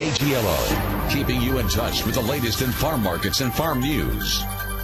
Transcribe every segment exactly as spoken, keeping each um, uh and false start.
K G L O, keeping you in touch with the latest in farm markets and farm news.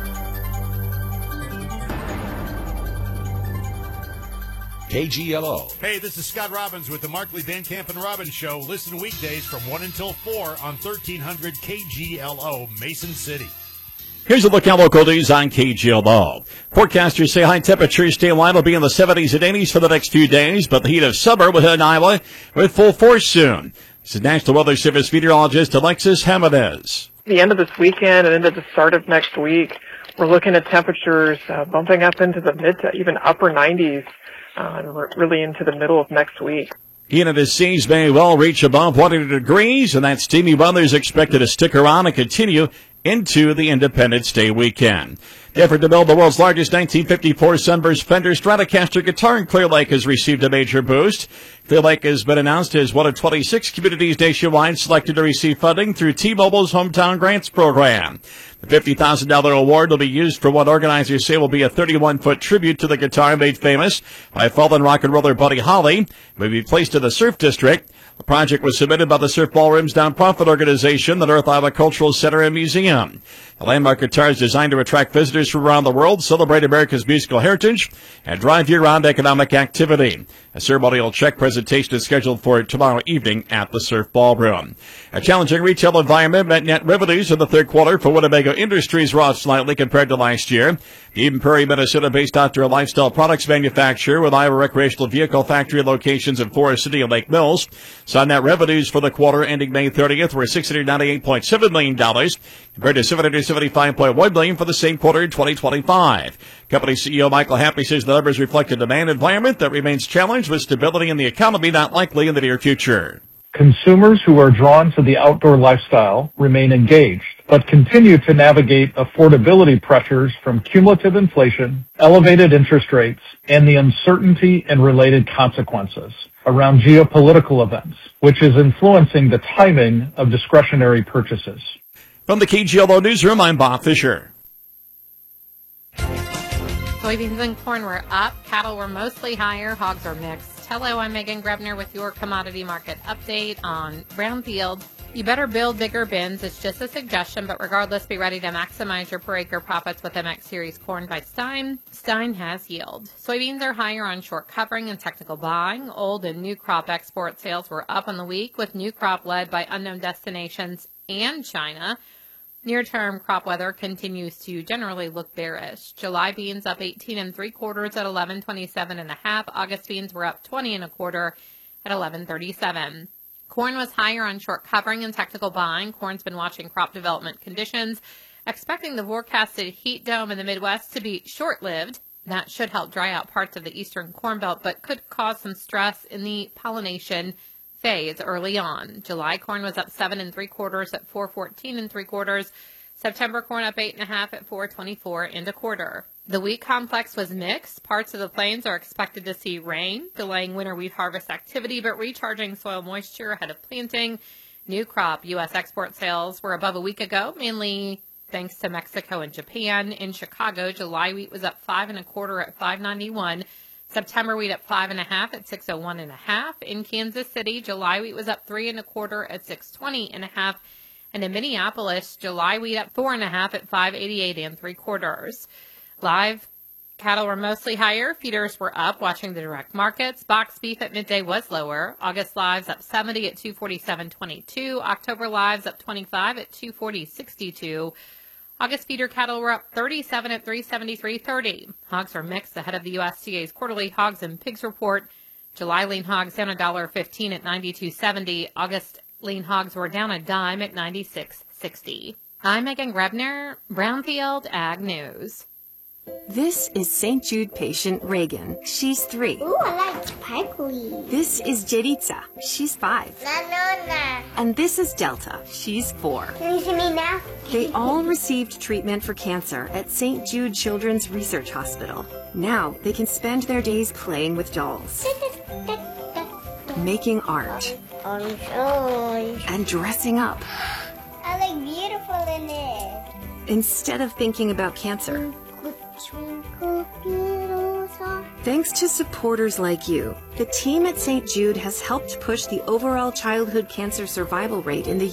K G L O. Hey, this is Scott Robbins with the Markley, Van Camp, and Robbins Show. Listen weekdays from one until four on thirteen hundred K G L O, Mason City. Here's a look at local news on K G L O. Forecasters say high temperatures statewide will be in the seventies and eighties for the next few days, but the heat of summer will hit Iowa with full force soon. This is National Weather Service meteorologist Alexis Jimenez. The end of this weekend and into the start of next week, we're looking at temperatures uh, bumping up into the mid to even upper nineties. Uh, and we're really into the middle of next week. Heat of the seas may well reach above one hundred degrees, and that steamy weather is expected to stick around and continue into the Independence Day weekend. The effort to build the world's largest nineteen fifty-four Sunburst Fender Stratocaster guitar in Clear Lake has received a major boost. Clear Lake has been announced as one of twenty-six communities nationwide selected to receive funding through T-Mobile's Hometown Grants program. The fifty thousand dollars award will be used for what organizers say will be a thirty-one foot tribute to the guitar made famous by fallen rock and roller Buddy Holly. It will be placed in the Surf District. The project was submitted by the Surf Ballroom's nonprofit organization, the North Iowa Cultural Center and Museum. The landmark guitar is designed to attract visitors from around the world, celebrate America's musical heritage, and drive year-round economic activity. A ceremonial check presentation is scheduled for tomorrow evening at the Surf Ballroom. A challenging retail environment meant net revenues in the third quarter for Winnebago Industries were off slightly compared to last year. The Eden Prairie, Minnesota-based outdoor lifestyle products manufacturer with Iowa Recreational Vehicle Factory locations in Forest City and Lake Mills saw net revenues for the quarter ending May thirtieth were six hundred ninety-eight point seven million dollars compared to seven hundred seventy-five point one million dollars for the same quarter in twenty twenty-five. Company C E O Michael Happy says the numbers reflect a demand environment that remains challenged with stability in the economy not likely in the near future. Consumers who are drawn to the outdoor lifestyle remain engaged, but continue to navigate affordability pressures from cumulative inflation, elevated interest rates, and the uncertainty and related consequences around geopolitical events, which is influencing the timing of discretionary purchases. From the K G L O Newsroom, I'm Bob Fisher. Soybeans and corn were up. Cattle were mostly higher. Hogs are mixed. Hello, I'm Megan Grebner with your commodity market update on Brownfield. You better build bigger bins. It's just a suggestion, but regardless, be ready to maximize your per acre profits with M X Series corn by Stein. Stein has yield. Soybeans are higher on short covering and technical buying. Old and new crop export sales were up on the week, with new crop led by unknown destinations and China. Near-term crop weather continues to generally look bearish. July beans up eighteen and three quarters at eleven twenty-seven and a half. August beans were up twenty and a quarter at eleven thirty-seven. Corn was higher on short covering and technical buying. Corn's been watching crop development conditions, expecting the forecasted heat dome in the Midwest to be short-lived. That should help dry out parts of the eastern corn belt, but could cause some stress in the pollination phase early on. July corn was up seven and three quarters at four fourteen and three quarters. September corn up eight and a half at four twenty-four and a quarter. The wheat complex was mixed. Parts of the plains are expected to see rain, delaying winter wheat harvest activity, but recharging soil moisture ahead of planting. New crop U S export sales were above a week ago, mainly thanks to Mexico and Japan. In Chicago, July wheat was up five and a quarter at five ninety-one. September wheat up five and a half at six oh one and a half. In Kansas City, July wheat was up three and a quarter at six twenty and a half. And in Minneapolis, July wheat up four and a half at five eighty-eight and three quarters. Live cattle were mostly higher. Feeders were up, watching the direct markets. Box beef at midday was lower. August lives up seventy at two forty-seven twenty-two. October lives up twenty-five at two forty sixty-two. August feeder cattle were up thirty-seven at three seventy-three thirty. Hogs are mixed ahead of the U S D A's quarterly hogs and pigs report. July lean hogs down one dollar fifteen at ninety-two seventy. August lean hogs were down a dime at ninety-six sixty. I'm Megan Grebner, Brownfield Ag News. This is Saint Jude patient Reagan. She's three. Ooh, I like sparkly. This is Jeritza. She's five. Na, na, na. And this is Delta. She's four. Can you see me now? They all received treatment for cancer at Saint Jude Children's Research Hospital. Now they can spend their days playing with dolls, making art, Orange, orange. and dressing up. I look beautiful in it. Instead of thinking about cancer. Twinkle, little star. Thanks to supporters like you, the team at Saint Jude has helped push the overall childhood cancer survival rate in the